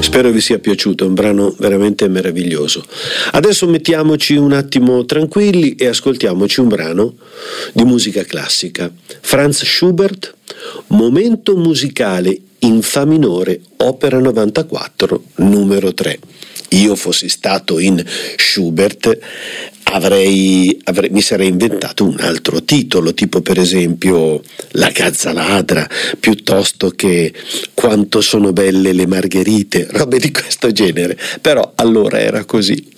Spero vi sia piaciuto, è un brano veramente meraviglioso. Adesso mettiamoci un attimo tranquilli e ascoltiamoci un brano di musica classica. Franz Schubert, Momento musicale in Fa minore, opera 94, numero 3. Io fossi stato in Schubert mi sarei inventato un altro titolo, tipo per esempio La gazza ladra, piuttosto che Quanto sono belle le margherite, robe di questo genere, però allora era così.